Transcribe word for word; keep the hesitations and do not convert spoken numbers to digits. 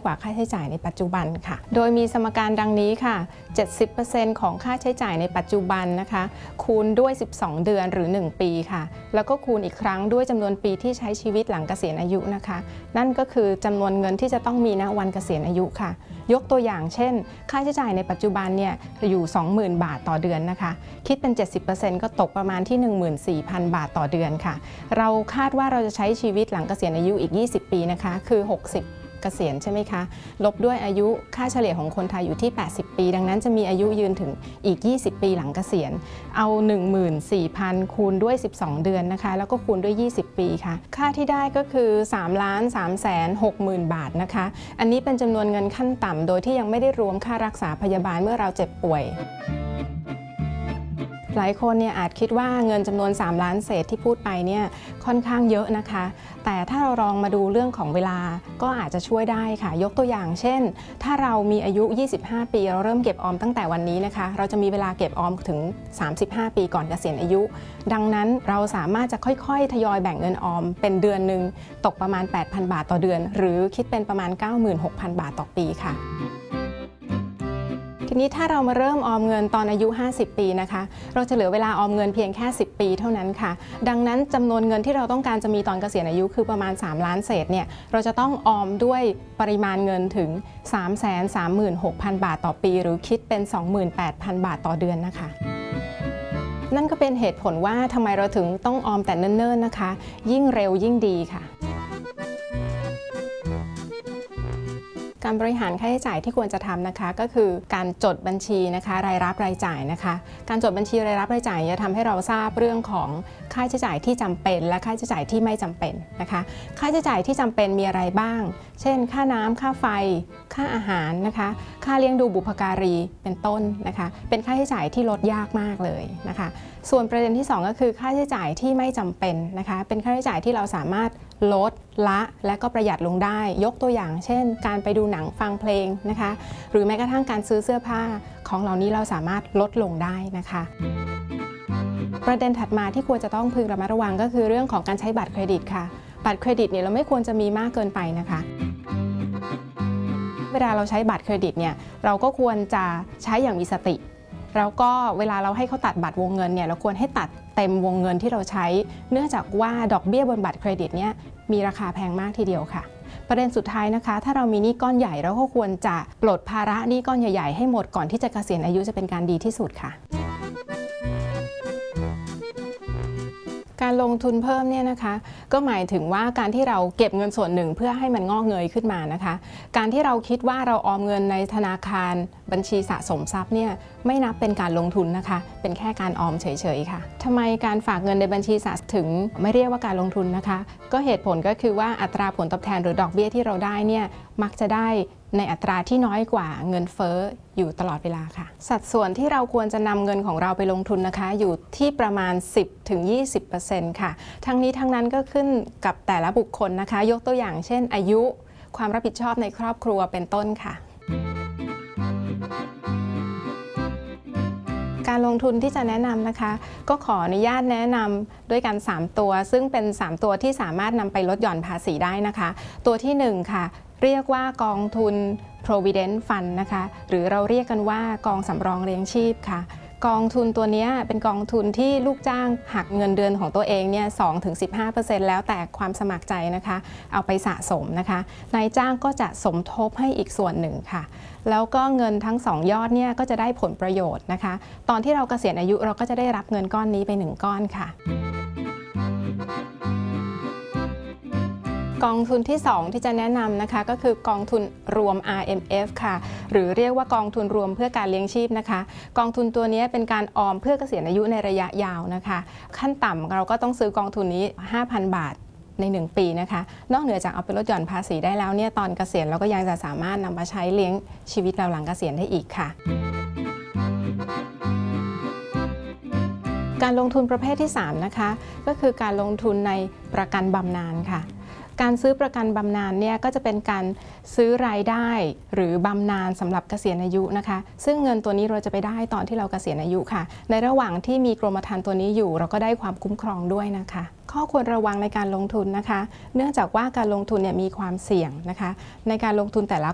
กว่าค่าใช้จ่ายในปัจจุบันค่ะโดยมีสมการดังนี้ค่ะ เจ็ดสิบเปอร์เซ็นต์ ของค่าใช้จ่ายในปัจจุบันนะคะคูณด้วยสิบสองเดือนหรือหนึ่งปีค่ะแล้วก็คูณอีกครั้งด้วยจำนวนปีที่ใช้ชีวิตหลังเกษียณอายุนะคะนั่นก็คือจำนวนเงินที่จะต้องมีณวันเกษียณอายุค่ะยกตัวอย่างเช่นค่าใช้จ่ายในปัจจุบันเนี่ยอยู่ สองหมื่น บาทต่อเดือนนะคะคิดเป็น เจ็ดสิบเปอร์เซ็นต์ ก็ตกประมาณที่ หนึ่งหมื่นสี่พัน บาทต่อเดือนค่ะเราคาดว่าเราจะใช้ชีวิตหลังเกษียณอายุอีกยี่สิบปีนะคะคือหกสิบเกษียณใช่ไหมคะลบด้วยอายุค่าเฉลี่ยของคนไทยอยู่ที่แปดสิบปีดังนั้นจะมีอายุยืนถึงอีกยี่สิบปีหลังเกษียณเอา หนึ่งหมื่นสี่พัน คูณด้วยสิบสองเดือนนะคะแล้วก็คูณด้วยยี่สิบปีค่ะค่าที่ได้ก็คือ สามล้านสามแสนหกหมื่น บาทนะคะอันนี้เป็นจำนวนเงินขั้นต่ำโดยที่ยังไม่ได้รวมค่ารักษาพยาบาลเมื่อเราเจ็บป่วยหลายคนเนี่ยอาจคิดว่าเงินจำนวนสามล้านเศษที่พูดไปเนี่ยค่อนข้างเยอะนะคะแต่ถ้าเราลองมาดูเรื่องของเวลาก็อาจจะช่วยได้ค่ะยกตัวอย่างเช่นถ้าเรามีอายุยี่สิบห้าปีเราเริ่มเก็บออมตั้งแต่วันนี้นะคะเราจะมีเวลาเก็บออมถึงสามสิบห้าปีก่อนเกษียณอายุดังนั้นเราสามารถจะค่อยๆทยอยแบ่งเงินออมเป็นเดือนหนึ่งตกประมาณ แปดพัน บาทต่อเดือนหรือคิดเป็นประมาณ เก้าหมื่นหกพัน บาทต่อปีค่ะทีนี้ถ้าเรามาเริ่มออมเงินตอนอายุห้าสิบปีนะคะเราจะเหลือเวลาออมเงินเพียงแค่สิบปีเท่านั้นค่ะดังนั้นจำนวนเงินที่เราต้องการจะมีตอนเกษียณอายุคือประมาณสามล้านเศษเนี่ยเราจะต้องออมด้วยปริมาณเงินถึง สามแสนสามหมื่นหกพัน บาทต่อปีหรือคิดเป็น สองหมื่นแปดพัน บาทต่อเดือนนะคะนั่นก็เป็นเหตุผลว่าทำไมเราถึงต้องออมแต่เนิ่นๆนะคะยิ่งเร็วยิ่งดีค่ะการบริหารค่าใช้จ่ายที่ควรจะทำนะคะก็คือการจดบัญชีนะคะรายรับรายจ่ายนะคะการจดบัญชีรายรับรายจ่ายจะทำให้เราทราบเรื่องของค่าใช้จ่ายที่จำเป็นและค่าใช้จ่ายที่ไม่จำเป็นนะคะค่าใช้จ่ายที่จำเป็นมีอะไรบ้างเช่นค่าน้ำค่าไฟค่าอาหารนะคะค่าเลี้ยงดูบุพการีเป็นต้นนะคะเป็นค่าใช้จ่ายที่ลดยากมากเลยนะคะส่วนประเด็นที่สองก็คือค่าใช้จ่ายที่ไม่จำเป็นนะคะเป็นค่าใช้จ่ายที่เราสามารถลดละและก็ประหยัดลงได้ยกตัวอย่างเช่นการไปดูหนังฟังเพลงนะคะหรือแม้กระทั่งการซื้อเสื้อผ้าของเหล่านี้เราสามารถลดลงได้นะคะประเด็นถัดมาที่ควรจะต้องพึงระมัดระวังก็คือเรื่องของการใช้บัตรเครดิตค่ะบัตรเครดิตเนี่ยเราไม่ควรจะมีมากเกินไปนะคะเวลาเราใช้บัตรเครดิตเนี่ยเราก็ควรจะใช้อย่างมีสติแล้วก็เวลาเราให้เขาตัดบัตรวงเงินเนี่ยเราควรให้ตัดเต็มวงเงินที่เราใช้เนื่องจากว่าดอกเบี้ยบนบัตรเครดิตเนี่ยมีราคาแพงมากทีเดียวค่ะประเด็นสุดท้ายนะคะถ้าเรามีหนี้ก้อนใหญ่เราก็ควรจะปลดภาระหนี้ก้อนใหญ่ๆให้หมดก่อนที่จะเกษียณอายุจะเป็นการดีที่สุดค่ะการลงทุนเพิ่มเนี่ยนะคะก็หมายถึงว่าการที่เราเก็บเงินส่วนหนึ่งเพื่อให้มันงอกเงยขึ้นมานะคะการที่เราคิดว่าเราออมเงินในธนาคารบัญชีสะสมทรัพย์เนี่ยไม่นับเป็นการลงทุนนะคะเป็นแค่การออมเฉยๆค่ะทำไมการฝากเงินในบัญชีสะสมถึงไม่เรียกว่าการลงทุนนะคะก็เหตุผลก็คือว่าอัตราผลตอบแทนหรือดอกเบี้ยที่เราได้เนี่ยมักจะได้ในอัตราที่น้อยกว่าเงินเฟ้ออยู่ตลอดเวลาค่ะสัดส่วนที่เราควรจะนำเงินของเราไปลงทุนนะคะอยู่ที่ประมาณ สิบถึงยี่สิบเปอร์เซ็นต์ ค่ะทั้งนี้ทั้งนั้นก็ขึ้นกับแต่ละบุคคลนะคะยกตัวอย่างเช่นอายุความรับผิดชอบในครอบครัวเป็นต้นค่ะการลงทุนที่จะแนะนำนะคะก็ขออนุญาตแนะนำด้วยกันสามตัวซึ่งเป็นสามตัวที่สามารถนำไปลดหย่อนภาษีได้นะคะตัวที่หนึ่งค่ะเรียกว่ากองทุน Provident Fund นะคะหรือเราเรียกกันว่ากองสำรองเลี้ยงชีพค่ะกองทุนตัวนี้เป็นกองทุนที่ลูกจ้างหักเงินเดือนของตัวเองเนี่ย สองถึงสิบห้าเปอร์เซ็นต์ แล้วแต่ความสมัครใจนะคะเอาไปสะสมนะคะนายจ้างก็จะสมทบให้อีกส่วนหนึ่งค่ะแล้วก็เงินทั้งสองยอดเนี่ยก็จะได้ผลประโยชน์นะคะตอนที่เราเกษียณอายุเราก็จะได้รับเงินก้อนนี้ไปหนึ่งก้อนค่ะกองทุนที่สองที่จะแนะนำนะคะก็คือกองทุนรวม อาร์ เอ็ม เอฟ ค่ะหรือเรียกว่ากองทุนรวมเพื่อการเลี้ยงชีพนะคะกองทุนตัวนี้เป็นการออมเพื่อเกษียณอายุในระยะยาวนะคะขั้นต่ำเราก็ต้องซื้อกองทุนนี้ ห้าพัน บาทในหนึ่งปีนะคะนอกเหนือจากเอาไปลดหย่อนภาษีได้แล้วเนี่ยตอนเกษียณเราก็ยังจะสามารถนำมาใช้เลี้ยงชีวิตเราหลังเกษียณได้อีกค่ะการลงทุนประเภทที่สามนะคะก็คือการลงทุนในประกันบำนาญค่ะการซื้อประกันบำนาญเนี่ยก็จะเป็นการซื้อรายได้หรือบำนาญสำหรับเกษียณอายุนะคะซึ่งเงินตัวนี้เราจะไปได้ตอนที่เราเกษียณอายุค่ะในระหว่างที่มีกรมธรรม์ตัวนี้อยู่เราก็ได้ความคุ้มครองด้วยนะคะข้อควรระวังในการลงทุนนะคะเนื่องจากว่าการลงทุนเนี่ยมีความเสี่ยงนะคะในการลงทุนแต่ละ